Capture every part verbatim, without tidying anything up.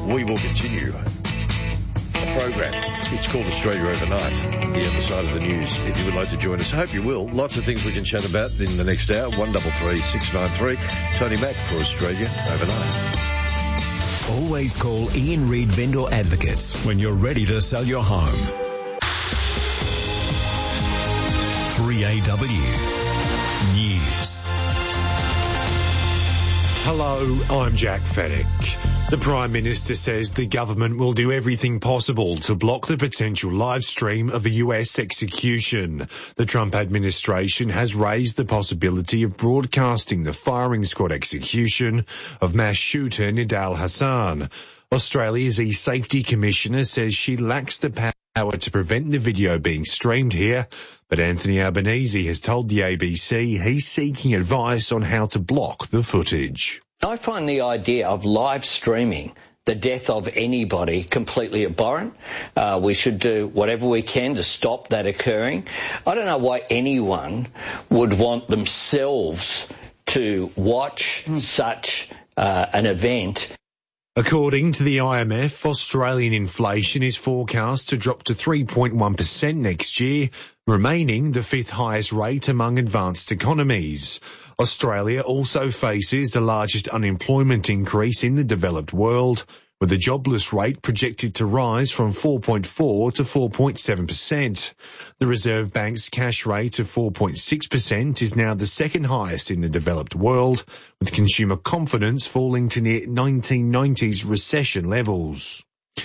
we will continue a program. It's called Australia Overnight, the other side of the news. If you would like to join us, I hope you will. Lots of things we can chat about in the next hour. one three three, six nine three. Tony Mack for Australia Overnight. Always call Ian Reid Vendor Advocates when you're ready to sell your home. three A W News. Hello, I'm Jack Fennick. The Prime Minister says the government will do everything possible to block the potential live stream of a U S execution. The Trump administration has raised the possibility of broadcasting the firing squad execution of mass shooter Nidal Hassan. Australia's E-Safety Commissioner says she lacks the power to prevent the video being streamed here, but Anthony Albanese has told the A B C he's seeking advice on how to block the footage. I find the idea of live streaming the death of anybody completely abhorrent. Uh, we should do whatever we can to stop that occurring. I don't know why anyone would want themselves to watch mm. such uh, an event. According to the I M F, Australian inflation is forecast to drop to three point one percent next year, remaining the fifth highest rate among advanced economies. Australia also faces the largest unemployment increase in the developed world, with the jobless rate projected to rise from four point four to four point seven percent. The Reserve Bank's cash rate of four point six percent is now the second highest in the developed world, with consumer confidence falling to near nineteen nineties recession levels.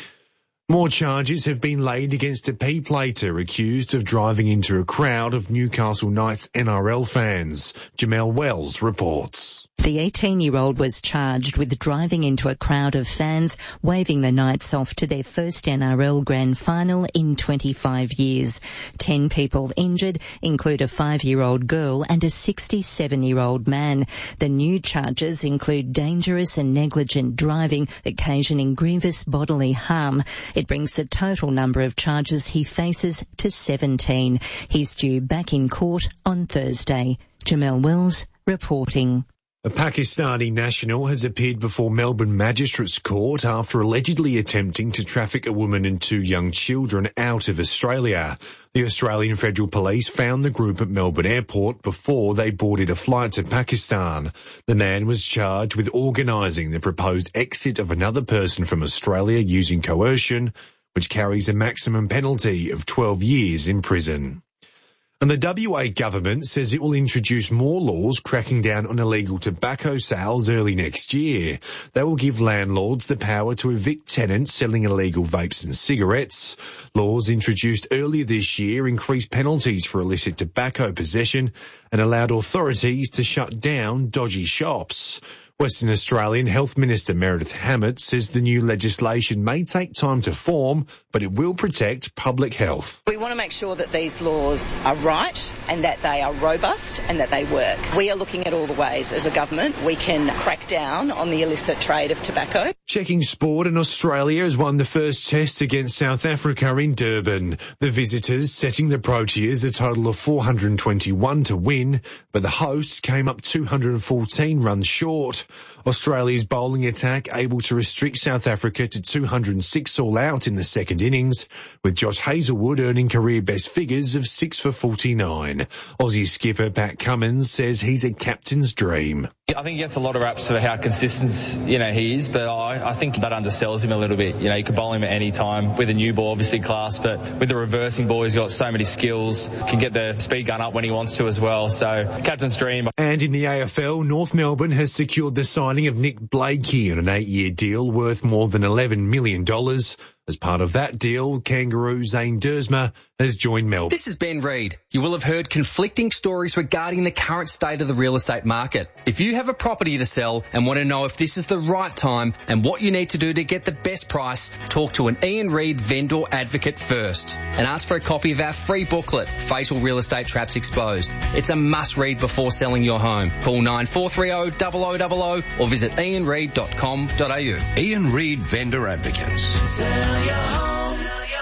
More charges have been laid against a P-plater accused of driving into a crowd of Newcastle Knights N R L fans. Jamel Wells reports. The eighteen-year-old was charged with driving into a crowd of fans, waving the Knights off to their first N R L Grand Final in twenty-five years. Ten people injured include a five-year-old girl and a sixty-seven-year-old man. The new charges include dangerous and negligent driving, occasioning grievous bodily harm. It brings the total number of charges he faces to seventeen. He's due back in court on Thursday. Jamel Wells reporting. A Pakistani national has appeared before Melbourne Magistrates Court after allegedly attempting to traffic a woman and two young children out of Australia. The Australian Federal Police found the group at Melbourne Airport before they boarded a flight to Pakistan. The man was charged with organising the proposed exit of another person from Australia using coercion, which carries a maximum penalty of twelve years in prison. And the W A government says it will introduce more laws cracking down on illegal tobacco sales early next year. They will give landlords the power to evict tenants selling illegal vapes and cigarettes. Laws introduced earlier this year increased penalties for illicit tobacco possession and allowed authorities to shut down dodgy shops. Western Australian Health Minister Meredith Hammett says the new legislation may take time to form, but it will protect public health. We want to make sure that these laws are right and that they are robust and that they work. We are looking at all the ways as a government we can crack down on the illicit trade of tobacco. Checking sport, and Australia has won the first test against South Africa in Durban. The visitors setting the Proteas a total of four hundred twenty-one to win, but the hosts came up two hundred fourteen runs short. Australia's bowling attack able to restrict South Africa to two hundred six all out in the second innings, with Josh Hazlewood earning career best figures of six for forty-nine. Aussie skipper Pat Cummins says he's a captain's dream. I think he gets a lot of raps for how consistent, you know, he is, but I, I think that undersells him a little bit. You know, you could bowl him at any time with a new ball, obviously class, but with the reversing ball, he's got so many skills, can get the speed gun up when he wants to as well. So, captain's dream. And in the A F L, North Melbourne has secured the signing of Nick Blakey on an eight-year deal worth more than eleven million dollars. As part of that deal, Kangaroo Zane Dersma has joined Melbourne. This is Ben Reid. You will have heard conflicting stories regarding the current state of the real estate market. If you have a property to sell and want to know if this is the right time and what you need to do to get the best price, talk to an Ian Reid vendor advocate first and ask for a copy of our free booklet, Fatal Real Estate Traps Exposed. It's a must-read before selling your home. Call nine four three zero, zero zero zero zero or visit ian reid dot com dot a u. Ian Reid Vendor Advocates. Sell your home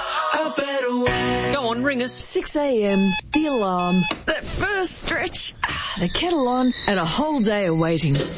a better way. Go on, ring us. six a.m, the alarm, that first stretch, the kettle on, and a whole day of waiting.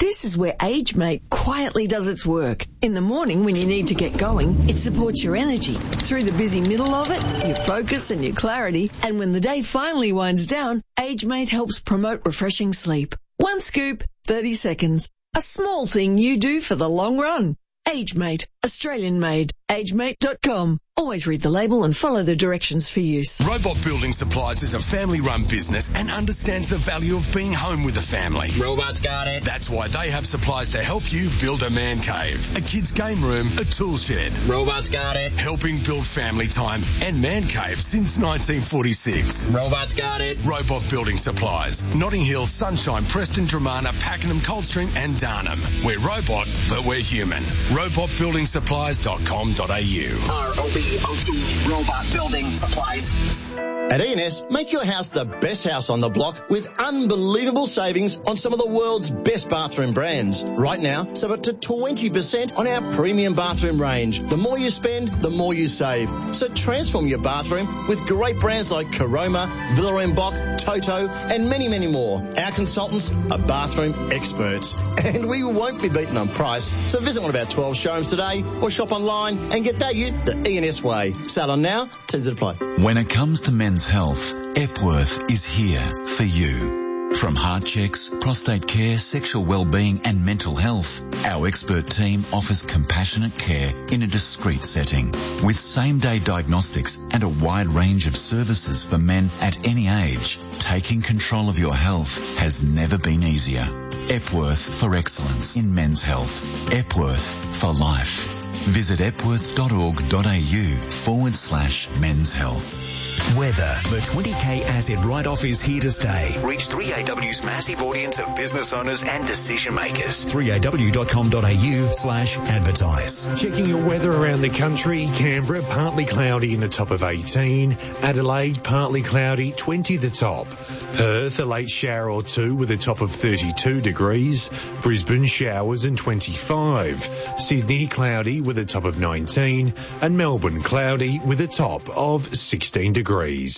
This is where AgeMate quietly does its work. In the morning when you need to get going, it supports your energy. Through the busy middle of it, your focus and your clarity. And when the day finally winds down, AgeMate helps promote refreshing sleep. One scoop, thirty seconds. A small thing you do for the long run. AgeMate, Australian made. agemate dot com. Always read the label and follow the directions for use. Robot Building Supplies is a family-run business and understands the value of being home with the family. Robots got it. That's why they have supplies to help you build a man cave, a kid's game room, a tool shed. Robots got it. Helping build family time and man cave since nineteen forty-six. Robots got it. Robot Building Supplies. Notting Hill, Sunshine, Preston, Dramana, Pakenham, Coldstream and Darnham. We're robot, but we're human. robot building supplies dot com dot a u. R O B O T, Robot Building Supplies. At E and S, make your house the best house on the block with unbelievable savings on some of the world's best bathroom brands. Right now, save up to twenty percent on our premium bathroom range. The more you spend, the more you save. So transform your bathroom with great brands like Caroma, Villa and Bock, Toto, and many, many more. Our consultants are bathroom experts, and we won't be beaten on price. So visit one of our twelve showrooms today or shop online and get value the E and S way. Sale on now, terms apply. When it comes to men's health, Epworth is here for you. From heart checks, prostate care, sexual well-being and mental health, our expert team offers compassionate care in a discreet setting. With same-day diagnostics and a wide range of services for men at any age, taking control of your health has never been easier. Epworth for excellence in men's health. Epworth for life. Visit epworth dot org dot a u forward slash men's health. Weather. The twenty K asset write-off is here to stay. Reach three A W's massive audience of business owners and decision makers. three a w dot com dot a u slash advertise. Checking your weather around the country. Canberra, partly cloudy in the top of eighteen. Adelaide, partly cloudy, twenty the top. Perth, a late shower or two with a top of thirty-two degrees. Brisbane, showers and twenty-five. Sydney, cloudy with a top of nineteen. And Melbourne, cloudy with a top of sixteen degrees.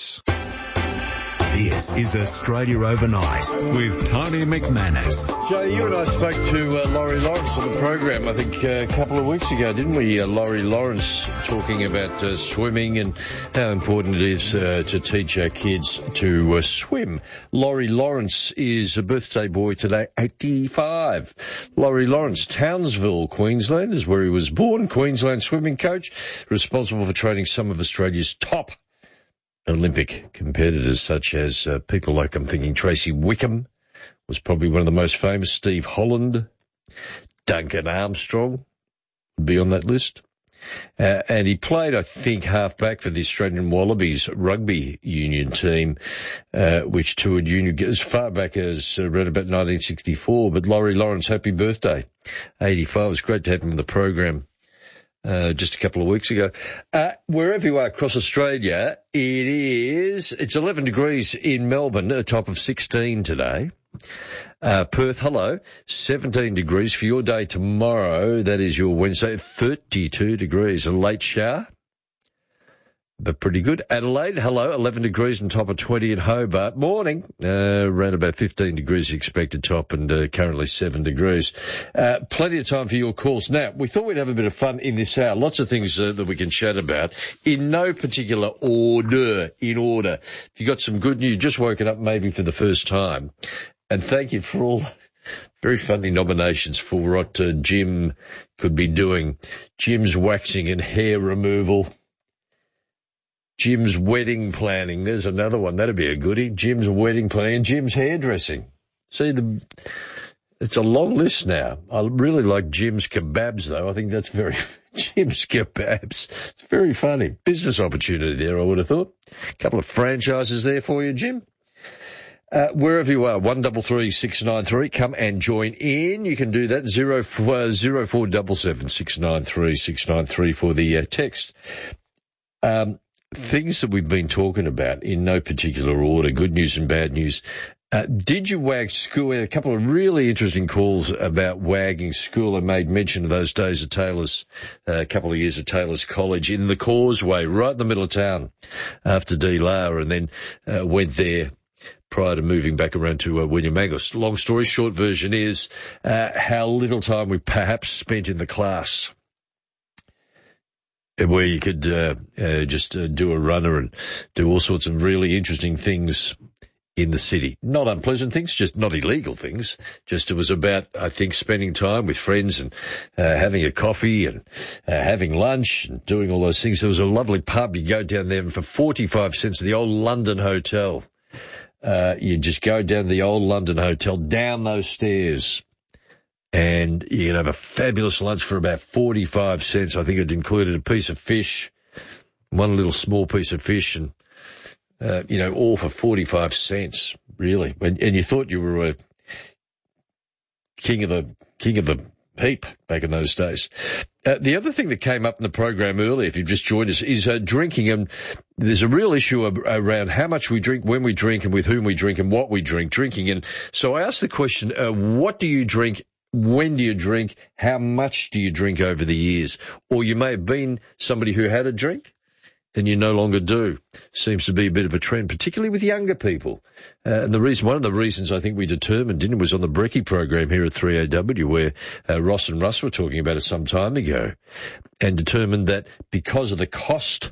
This is Australia Overnight with Tony McManus. Joe, you and I spoke to uh, Laurie Lawrence on the program, I think, uh, a couple of weeks ago, didn't we? Uh, Laurie Lawrence talking about uh, swimming and how important it is uh, to teach our kids to uh, swim. Laurie Lawrence is a birthday boy today, eighty-five. Laurie Lawrence, Townsville, Queensland, is where he was born. Queensland swimming coach, responsible for training some of Australia's top Olympic competitors, such as uh, people like, I'm thinking, Tracy Wickham was probably one of the most famous, Steve Holland, Duncan Armstrong would be on that list. Uh, and he played, I think, half-back for the Australian Wallabies rugby union team, uh, which toured union as far back as uh, around about nineteen sixty-four. But Laurie Lawrence, happy birthday, eighty-five. It was great to have him on the program. Uh, just a couple of weeks ago. Uh, wherever you are across Australia, it is, it's eleven degrees in Melbourne, a top of sixteen today. Uh, Perth, hello, seventeen degrees for your day tomorrow. That is your Wednesday, thirty-two degrees. A late shower, but pretty good. Adelaide, hello, eleven degrees and top of twenty at Hobart. Morning, uh, around about fifteen degrees expected top and uh, currently seven degrees. Uh, plenty of time for your calls. Now, we thought we'd have a bit of fun in this hour. Lots of things uh, that we can chat about in no particular order, in order. If you got some good news, just woken up maybe for the first time. And thank you for all very funny nominations for what uh, Jim could be doing. Jim's waxing and hair removal. Jim's wedding planning. There's another one. That'd be a goodie. Jim's wedding planning and Jim's hairdressing. See, the it's a long list now. I really like Jim's kebabs, though. I think that's very Jim's kebabs. It's very funny. Business opportunity there, I would have thought. A couple of franchises there for you, Jim. Uh, wherever you are, one double three six nine three, come and join in. You can do that, zero four zero four seven seven six nine three six nine three for the uh, text. Um, things that we've been talking about in no particular order, good news and bad news. Uh, did you wag school? A couple of really interesting calls about wagging school. I made mention of those days at Taylor's, uh, a couple of years at Taylor's College in the Causeway, right in the middle of town after D. Lara, and then uh, went there prior to moving back around to uh, William Angus. Long story short version is uh, how little time we perhaps spent in the class, where you could uh, uh, just uh, do a runner and do all sorts of really interesting things in the city. Not unpleasant things, just not illegal things. Just it was about, I think, spending time with friends and uh, having a coffee and uh, having lunch and doing all those things. There was a lovely pub. You go down there and for forty-five cents at the old London Hotel. Uh, you just go down to the old London Hotel, down those stairs, and you can have a fabulous lunch for about forty-five cents. I think it included a piece of fish, one little small piece of fish, and Uh, you know, all for forty-five cents, really. And, and you thought you were a king of the king of the heap back in those days. Uh, the other thing that came up in the program earlier, if you've just joined us, is uh, drinking. And there's a real issue ab- around how much we drink, when we drink, and with whom we drink, and what we drink, drinking. And so I asked the question, uh, what do you drink? When do you drink? How much do you drink over the years? Or you may have been somebody who had a drink, and you no longer do. Seems to be a bit of a trend, particularly with younger people. Uh, and the reason, one of the reasons I think we determined, didn't it, was on the Brekkie program here at three A W, where uh, Ross and Russ were talking about it some time ago, and determined that because of the cost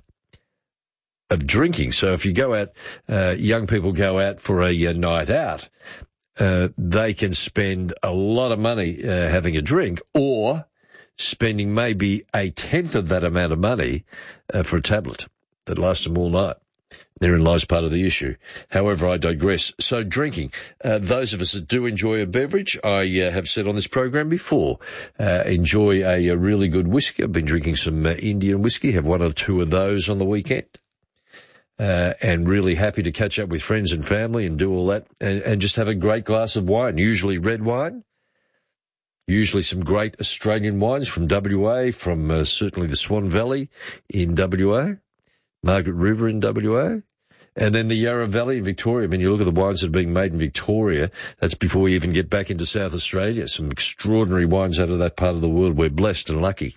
of drinking, so if you go out, uh, young people go out for a, a night out, uh, they can spend a lot of money uh, having a drink, or spending maybe a tenth of that amount of money uh, for a tablet that lasts them all night. Therein lies part of the issue. However, I digress. So drinking, uh, those of us that do enjoy a beverage, I uh, have said on this program before, uh, enjoy a, a really good whiskey. I've been drinking some uh, Indian whiskey, have one or two of those on the weekend, uh, and really happy to catch up with friends and family and do all that, and, and just have a great glass of wine, usually red wine. Usually some great Australian wines from W A, from uh, certainly the Swan Valley in W A, Margaret River in W A, and then the Yarra Valley in Victoria. I mean, you look at the wines that are being made in Victoria, that's before we even get back into South Australia. Some extraordinary wines out of that part of the world. We're blessed and lucky.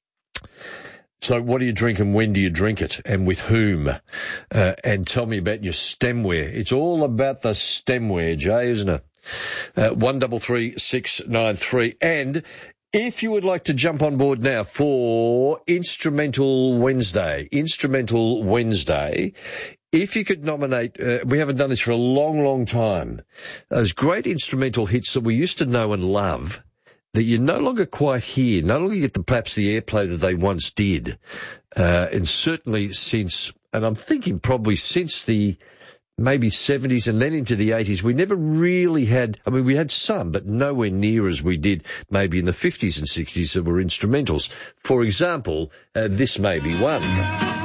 So what do you drink and when do you drink it and with whom? Uh, and tell me about your stemware. It's all about the stemware, Jay, isn't it? Uh, one double three six nine three. And if you would like to jump on board now for Instrumental Wednesday, Instrumental Wednesday, if you could nominate, uh, we haven't done this for a long, long time, those great instrumental hits that we used to know and love, that you no longer quite hear, no longer get the, perhaps the airplay that they once did. Uh, and certainly since, and I'm thinking probably since the maybe seventies and then into the eighties, we never really had, I mean, we had some, but nowhere near as we did maybe in the fifties and sixties that were instrumentals. For example, uh, this may be one.